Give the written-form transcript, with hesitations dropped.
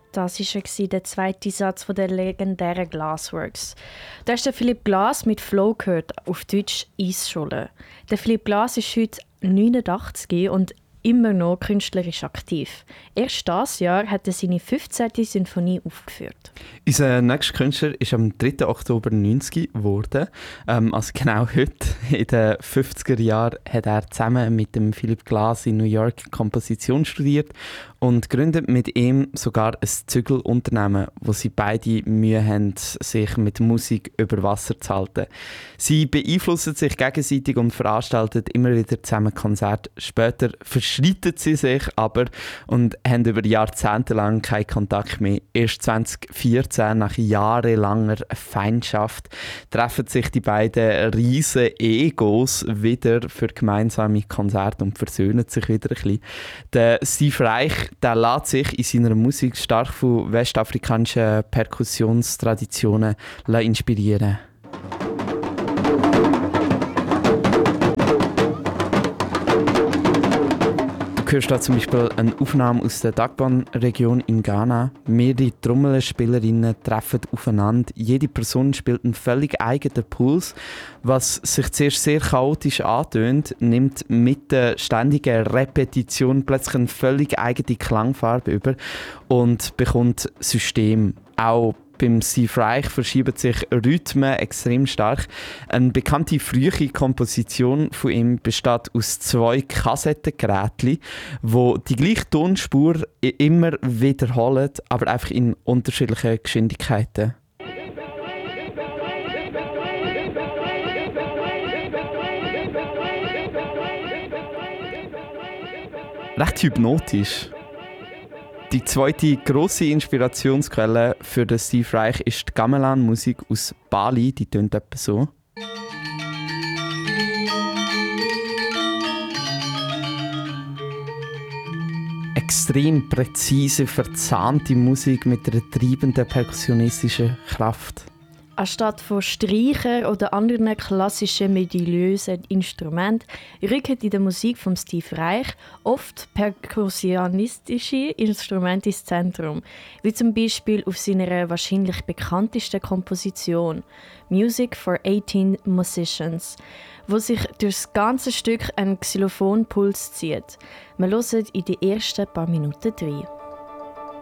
Das war der zweite Satz der legendären Glassworks. Da hast du Philipp Glass mit Flow gehört, auf Deutsch Eisscholle. Der Philipp Glass ist heute 89 und immer noch künstlerisch aktiv. Erst dieses Jahr hat er seine 15. Sinfonie aufgeführt. Unser nächster Künstler ist am 3. Oktober 90 geworden. Also genau heute, in den 50er Jahren, hat er zusammen mit dem Philipp Glass in New York Komposition studiert und gründet mit ihm sogar ein Zügelunternehmen, wo sie beide Mühe haben, sich mit Musik über Wasser zu halten. Sie beeinflussen sich gegenseitig und veranstalten immer wieder zusammen Konzerte. Später verschreiten sie sich aber und haben über Jahrzehnte lang keinen Kontakt mehr. Erst 2014, nach jahrelanger Feindschaft, treffen sich die beiden riesen Egos wieder für gemeinsame Konzerte und versöhnen sich wieder ein bisschen. Der Steve Reich, der lässt sich in seiner Musik stark von westafrikanischen Perkussionstraditionen inspirieren. Du hörst da zum Beispiel eine Aufnahme aus der Dagbon-Region in Ghana. Mehrere Trommelspielerinnen treffen aufeinander. Jede Person spielt einen völlig eigenen Puls. Was sich zuerst sehr chaotisch antönt, nimmt mit der ständigen Repetition plötzlich eine völlig eigene Klangfarbe über und bekommt System. Auch beim Steve Reich verschieben sich Rhythmen extrem stark. Eine bekannte frühe Komposition von ihm besteht aus 2 Kassettengeräten, die die gleiche Tonspur immer wiederholen, aber einfach in unterschiedlichen Geschwindigkeiten. Recht hypnotisch. Die zweite grosse Inspirationsquelle für den Steve Reich ist die Gamelan-Musik aus Bali, die tönt etwa so. Extrem präzise, verzahnte Musik mit einer treibenden perkussionistischen Kraft. Anstatt von Streichern oder anderen klassischen melodiösen Instrumenten rücken in der Musik von Steve Reich oft perkussionistische Instrumente ins Zentrum, wie zum Beispiel auf seiner wahrscheinlich bekanntesten Komposition «Music for 18 Musicians», wo sich durch das ganze Stück ein Xylophonpuls zieht. Wir hören in die ersten paar Minuten rein.